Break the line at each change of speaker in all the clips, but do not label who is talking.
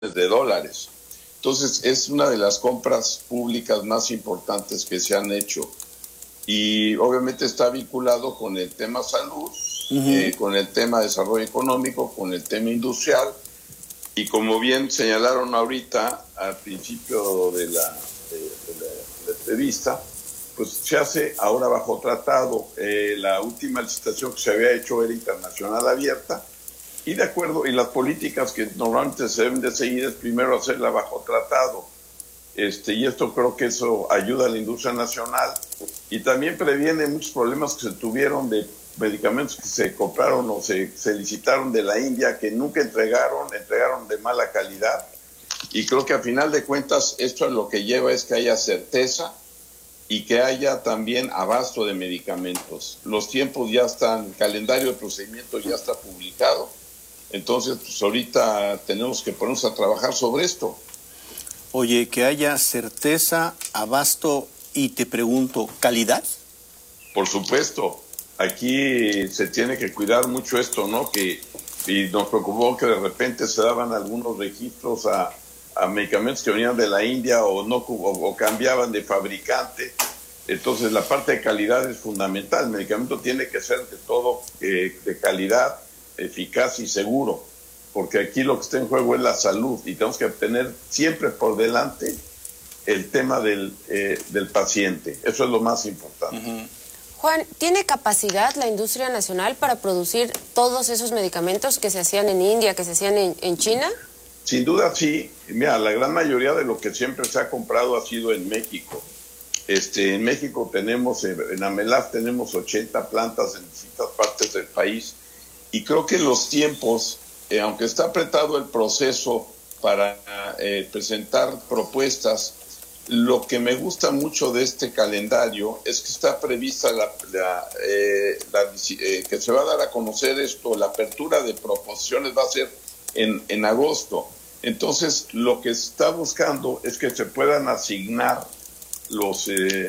de dólares. Entonces, es una de las compras públicas más importantes que se han hecho. Y obviamente está vinculado con el tema salud, con el tema desarrollo económico, con el tema industrial. Y como bien señalaron ahorita, al principio de la entrevista, pues se hace ahora bajo tratado. La última licitación que se había hecho era internacional abierta, y de acuerdo, y las políticas que normalmente se deben de seguir es primero hacerla bajo tratado. Y esto creo que eso ayuda a la industria nacional y también previene muchos problemas que se tuvieron de medicamentos que se compraron o se licitaron de la India, que nunca entregaron de mala calidad. Y creo que a final de cuentas esto lo que lleva es que haya certeza y que haya también abasto de medicamentos. Los tiempos ya están, el calendario de procedimientos ya está publicado. Entonces, pues ahorita tenemos que ponernos a trabajar sobre esto.
Oye, que haya certeza, abasto y te pregunto, ¿calidad?
Por supuesto. Aquí se tiene que cuidar mucho esto, ¿no? Y nos preocupó que de repente se daban algunos registros a medicamentos que venían de la India o cambiaban de fabricante. Entonces, la parte de calidad es fundamental. El medicamento tiene que ser de todo de calidad, eficaz y seguro, porque aquí lo que está en juego es la salud y tenemos que tener siempre por delante el tema del paciente. Eso es lo más importante.
Juan, ¿tiene capacidad la industria nacional para producir todos esos medicamentos que se hacían en India, que se hacían en China?
Sin duda sí. Mira, la gran mayoría de lo que siempre se ha comprado ha sido en México. En México tenemos, en Amelaf tenemos 80 plantas en distintas partes del país. Y creo que los tiempos, aunque está apretado el proceso para presentar propuestas, lo que me gusta mucho de este calendario es que está prevista que se va a dar a conocer esto, la apertura de proposiciones va a ser en agosto. Entonces, lo que se está buscando es que se puedan asignar los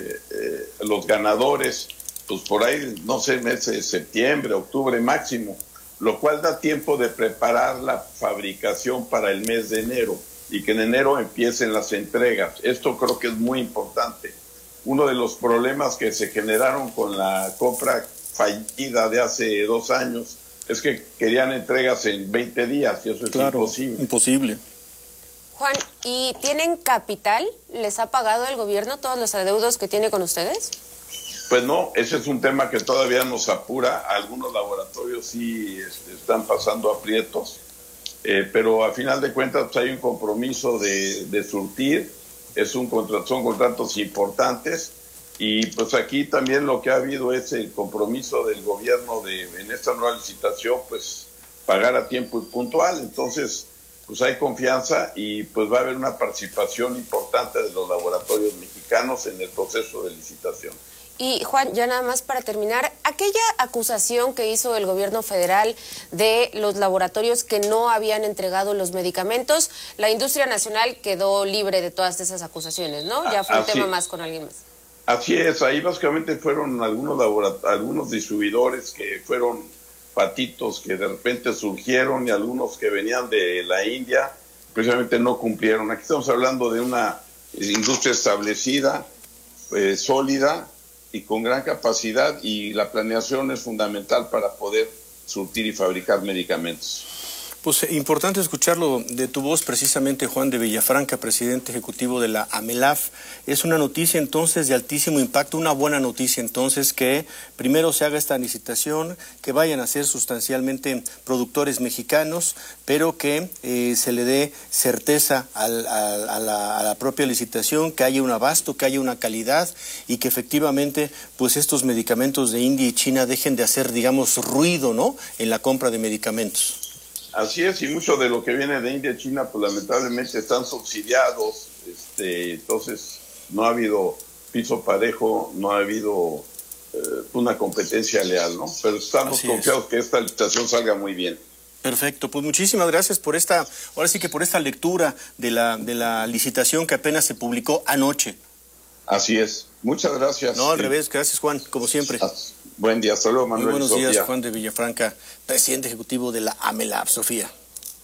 ganadores, pues por ahí, no sé, meses de septiembre, octubre máximo, lo cual da tiempo de preparar la fabricación para el mes de enero y que en enero empiecen las entregas. Esto creo que es muy importante. Uno de los problemas que se generaron con la compra fallida de hace 2 años es que querían entregas en 20 días y eso es
imposible.
Juan, ¿y tienen capital? ¿Les ha pagado el gobierno todos los adeudos que tiene con ustedes?
Pues no, ese es un tema que todavía nos apura. Algunos laboratorios sí están pasando aprietos, pero a final de cuentas pues, hay un compromiso de surtir. Son contratos importantes y pues aquí también lo que ha habido es el compromiso del gobierno en esta nueva licitación, pues pagar a tiempo y puntual. Entonces, pues hay confianza y pues va a haber una participación importante de los laboratorios mexicanos en el proceso de licitación.
Y Juan, ya nada más para terminar, aquella acusación que hizo el gobierno federal de los laboratorios que no habían entregado los medicamentos, la industria nacional quedó libre de todas esas acusaciones, ¿no? Ya fue un tema más con alguien más.
Así es, ahí básicamente fueron algunos distribuidores que fueron patitos que de repente surgieron y algunos que venían de la India precisamente no cumplieron. Aquí estamos hablando de una industria establecida, sólida, y con gran capacidad, y la planeación es fundamental para poder surtir y fabricar medicamentos.
Pues importante escucharlo de tu voz, precisamente Juan de Villafranca, presidente ejecutivo de la Amelaf. Es una noticia entonces de altísimo impacto, una buena noticia entonces que primero se haga esta licitación, que vayan a ser sustancialmente productores mexicanos, pero que se le dé certeza a la propia licitación, que haya un abasto, que haya una calidad y que efectivamente pues estos medicamentos de India y China dejen de hacer, digamos, ruido, ¿no?, en la compra de medicamentos.
Así es, y mucho de lo que viene de India y China, pues lamentablemente están subsidiados, entonces no ha habido piso parejo, no ha habido una competencia leal, ¿no? Pero estamos confiados que esta licitación salga muy bien.
Perfecto, pues muchísimas gracias por ahora sí que por esta lectura de la licitación que apenas se publicó anoche.
Así es, muchas gracias.
No, al revés, gracias Juan, como siempre.
Buen día, hasta luego, Manuel.
Muy buenos días, Juan de Villafranca, presidente ejecutivo de la Amelaf, Sofía.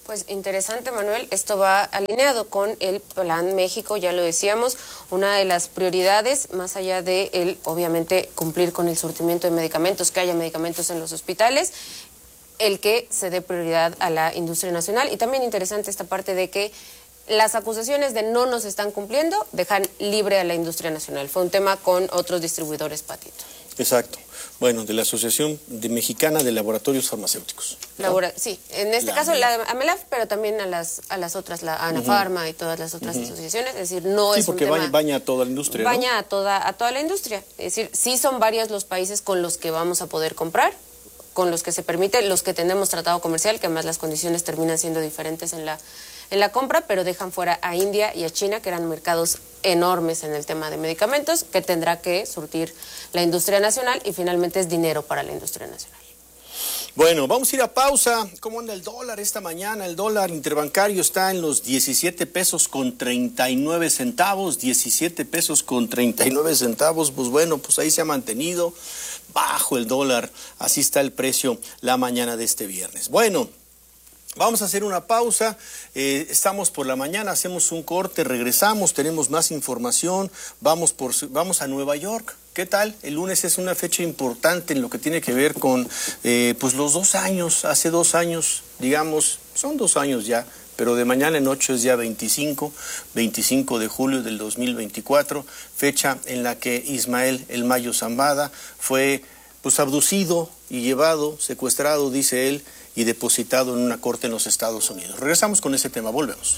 Pues interesante, Manuel. Esto va alineado con el Plan México, ya lo decíamos, una de las prioridades, más allá de obviamente, cumplir con el surtimiento de medicamentos, que haya medicamentos en los hospitales, el que se dé prioridad a la industria nacional. Y también interesante esta parte de que las acusaciones de no nos están cumpliendo dejan libre a la industria nacional. Fue un tema con otros distribuidores, Patito.
Exacto. Bueno, de la Asociación Mexicana de Laboratorios Farmacéuticos.
Sí, en este caso la AMELAF, pero también a las otras, la ANAFARMA y todas las otras asociaciones. Es decir, no es un tema...
Sí, porque baña a toda la industria, ¿no?
Baña a toda la industria. Es decir, sí son varios los países con los que vamos a poder comprar, con los que se permite, los que tenemos tratado comercial, que además las condiciones terminan siendo diferentes en la compra, pero dejan fuera a India y a China, que eran mercados enormes en el tema de medicamentos, que tendrá que surtir la industria nacional, y finalmente es dinero para la industria nacional.
Bueno, vamos a ir a pausa. ¿Cómo anda el dólar esta mañana? El dólar interbancario está en los 17 pesos con 39 centavos, 17 pesos con 39 centavos. Pues bueno, pues ahí se ha mantenido bajo el dólar. Así está el precio la mañana de este viernes. Bueno, vamos a hacer una pausa, estamos por la mañana, hacemos un corte, regresamos, tenemos más información, vamos a Nueva York. ¿Qué tal? El lunes es una fecha importante en lo que tiene que ver con pues los 2 años, hace 2 años, digamos, son 2 años ya, pero de mañana en 8 es ya 25 de julio del 2024, fecha en la que Ismael El Mayo Zambada fue pues abducido y llevado, secuestrado, dice él, y depositado en una corte en los Estados Unidos. Regresamos con ese tema, volvemos.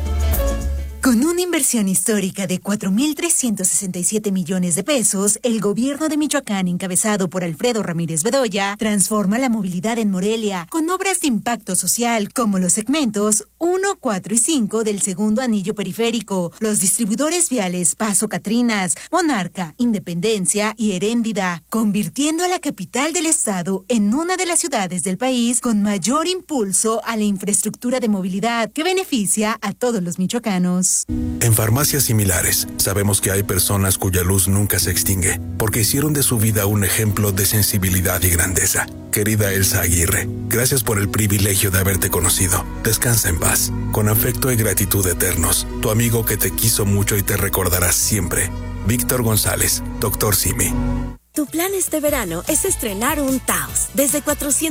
Con una inversión histórica de 4,367 millones de pesos, el gobierno de Michoacán, encabezado por Alfredo Ramírez Bedoya, transforma la movilidad en Morelia con obras de impacto social como los segmentos 1, 4 y 5 del segundo anillo periférico, los distribuidores viales Paso Catrinas, Monarca, Independencia y Heréndida, convirtiendo a la capital del estado en una de las ciudades del país con mayor impulso a la infraestructura de movilidad que beneficia a todos los michoacanos.
En farmacias similares, sabemos que hay personas cuya luz nunca se extingue, porque hicieron de su vida un ejemplo de sensibilidad y grandeza. Querida Elsa Aguirre, gracias por el privilegio de haberte conocido. Descansa en paz. Con afecto y gratitud eternos, tu amigo que te quiso mucho y te recordará siempre. Víctor González, Dr. Simi.
Tu plan este verano es estrenar un Taos desde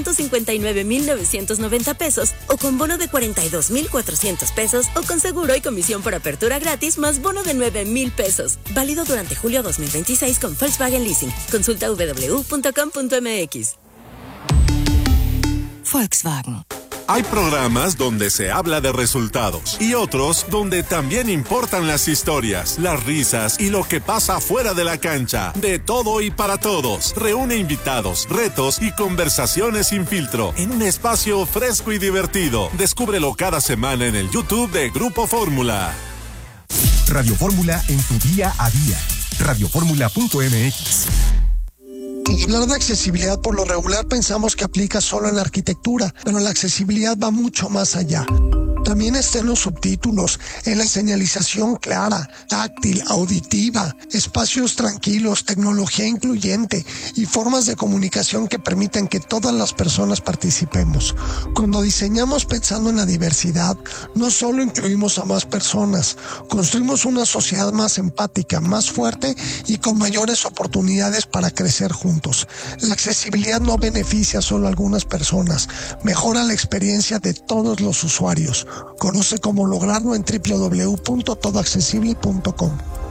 459,990 pesos o con bono de 42,400 pesos o con seguro y comisión por apertura gratis más bono de 9,000 pesos. Válido durante julio 2026 con Volkswagen Leasing. Consulta www.com.mx.
Volkswagen.
Hay programas donde se habla de resultados y otros donde también importan las historias, las risas y lo que pasa fuera de la cancha. De todo y para todos. Reúne invitados, retos y conversaciones sin filtro en un espacio fresco y divertido. Descúbrelo cada semana en el YouTube de Grupo Fórmula.
Radio Fórmula en tu día a día. Radioformula.mx.
Hablar de accesibilidad por lo regular pensamos que aplica solo en la arquitectura, pero la accesibilidad va mucho más allá. También está en los subtítulos, en la señalización clara, táctil, auditiva, espacios tranquilos, tecnología incluyente y formas de comunicación que permiten que todas las personas participemos. Cuando diseñamos pensando en la diversidad, no solo incluimos a más personas, construimos una sociedad más empática, más fuerte y con mayores oportunidades para crecer juntos. La accesibilidad no beneficia solo a algunas personas, mejora la experiencia de todos los usuarios. Conoce cómo lograrlo en www.todoaccesible.com.